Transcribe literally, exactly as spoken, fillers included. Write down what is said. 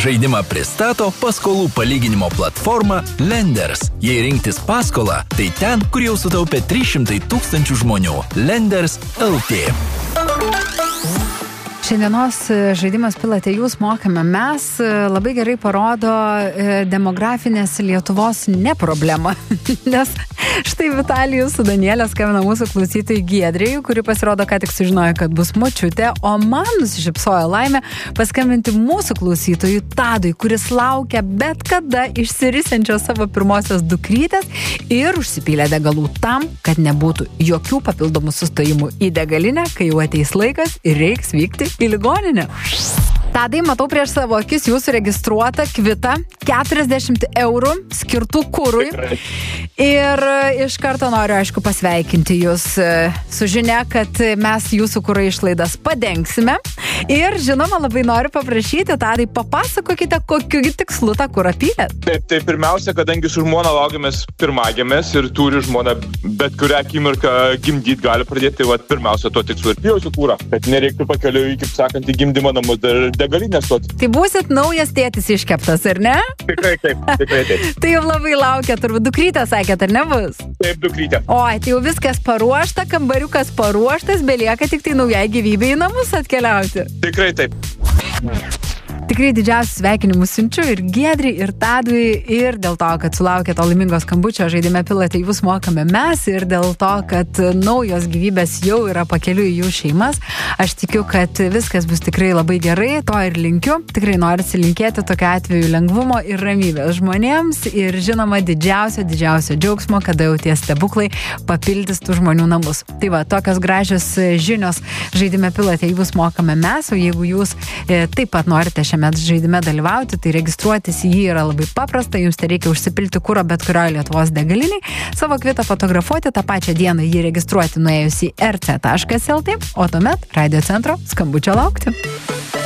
Žaidimą pristato paskolų palyginimo platforma Lenders. Jei rinktis paskolą, tai ten, kur jau sutaupė trys šimtai tūkstančių žmonių. Lenders L T. Šiandienos žaidimas Pilate jūs mokame mes labai gerai parodo demografinės Lietuvos neproblemą. Nes štai Vitalijus su Danielė skambina mūsų klausytojai Giedrėjui, kuri pasirodo, ką tik sužinojo, kad bus močiutė, o man nusišypsojo laimė paskambinti mūsų klausytojui Tadui, kuris laukia bet kada išsirisiančios savo pirmosios dukrytės ir užsipylė degalų tam, kad nebūtų jokių papildomų sustojimų į degalinę, kai jau ateis laikas ir reiks vykti į ligoninę. Tadai, matau prieš savo akis jūsų registruotą kvitą keturiasdešimt eurų skirtų kurui. Ir iš karto noriu, aišku, pasveikinti jūs su žinia, kad mes jūsų kuro išlaidas padengsime. Ir, žinoma, labai noriu paprašyti, Tadai, papasakokite, kokiu tikslu tą kurą pylėt. Taip, tai pirmiausia, kadangi su žmona laukiamės pirmagimės ir turi žmona bet kurią akimirką gimdyti gali pradėti, tai vat, pirmiausia, tuo tikslu ir pjausiu kurą, kad nereiktų pakeliui, kaip sakant, į gimdymą namus dar degalinę stoti. Tai būsit naujas tėtis iškeptas, ar ne? Tikrai taip, tikrai taip. Tai jau labai laukia, turbūt dukrytė sakėt, ar nebus? Taip, dukrytė. Oi, tai jau viskas paruošta, kambariukas paruoštas, belieka tik tai naujai gyvybei į namus atkeliauti. Tikrai taip. Tikrai didžiausius sveikinimus siunčiu ir Giedriui, ir Tadui, ir dėl to, kad sulaukė to laimingo skambučio žaidime Pilate jūs mokame mes, ir dėl to, kad naujos gyvybės jau yra pakeliui į jų šeimas. Aš tikiu, kad viskas bus tikrai labai gerai, to ir linkiu. Tikrai norisi linkėti tokiu atveju lengvumo ir ramybės žmonėms ir žinoma didžiausio, didžiausio džiaugsmo, kada jau tie stebuklai papildys tų žmonių namus. Tai va, tokios gražios žinios žaidime Pilate jūs mokame mes, o jeigu jūs e, taip pat norite šiame žaidime dalyvauti, tai registruotis į jį yra labai paprasta, jums tai reikia užsipilti kuro bet kurioje Lietuvos degaliniai, savo kvitą fotografuoti, tą pačią dieną jį registruoti nuėjus į r c taškas l t, o tuomet Radio Centro skambučio laukti.